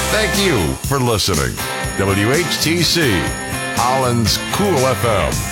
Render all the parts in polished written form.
Thank you for listening. WHTC, Holland's Cool FM.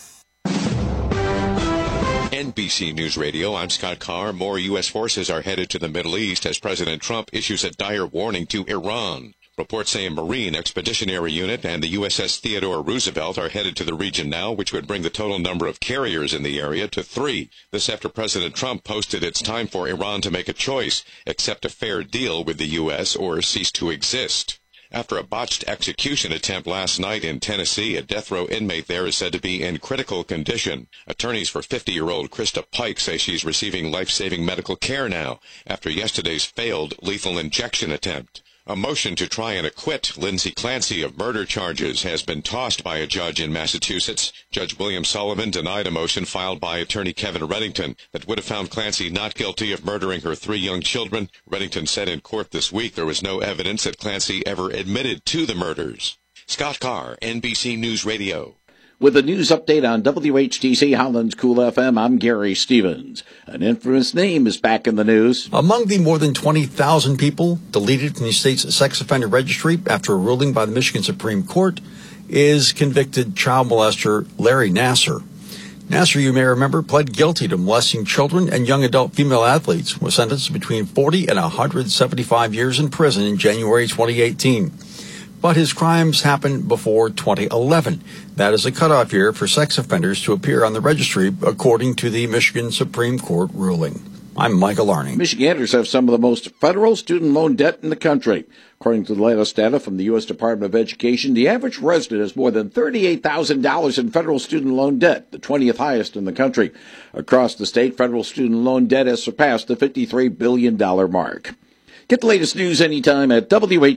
NBC News Radio, I'm Scott Carr. More U.S. forces are headed to the Middle East as President Trump issues a dire warning to Iran. Reports say a Marine Expeditionary Unit and the USS Theodore Roosevelt are headed to the region now, which would bring the total number of carriers in the area to 3. This after President Trump posted it's time for Iran to make a choice, accept a fair deal with the U.S. or cease to exist. After a botched execution attempt last night in Tennessee, a death row inmate there is said to be in critical condition. Attorneys for 50-year-old Krista Pike say she's receiving life-saving medical care now after yesterday's failed lethal injection attempt. A motion to try and acquit Lindsay Clancy of murder charges has been tossed by a judge in Massachusetts. Judge William Sullivan denied a motion filed by attorney Kevin Reddington that would have found Clancy not guilty of murdering her 3 young children. Reddington said in court this week there was no evidence that Clancy ever admitted to the murders. Scott Carr, NBC News Radio. With a news update on WHTC Holland's Cool FM, I'm Gary Stevens. An infamous name is back in the news. Among the more than 20,000 people deleted from the state's sex offender registry after a ruling by the Michigan Supreme Court is convicted child molester Larry Nassar. Nassar, you may remember, pled guilty to molesting children and young adult female athletes, was sentenced to between 40 and 175 years in prison in January 2018. But his crimes happened before 2011. That is a cutoff year for sex offenders to appear on the registry, according to the Michigan Supreme Court ruling. I'm Michael Arning. Michiganders have some of the most federal student loan debt in the country. According to the latest data from the U.S. Department of Education, the average resident has more than $38,000 in federal student loan debt, the 20th highest in the country. Across the state, federal student loan debt has surpassed the $53 billion mark. Get the latest news anytime at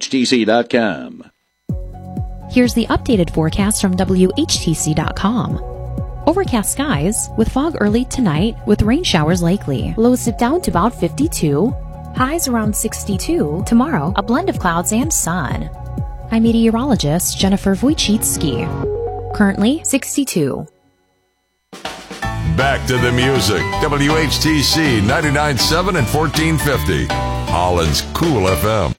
WHTC.com. Here's the updated forecast from WHTC.com. Overcast skies with fog early tonight with rain showers likely. Lows dip down to about 52. Highs around 62. Tomorrow, a blend of clouds and sun. I'm meteorologist Jennifer Wojcicki. Currently 62. Back to the music. WHTC 99.7 and 1450. Holland's Cool FM.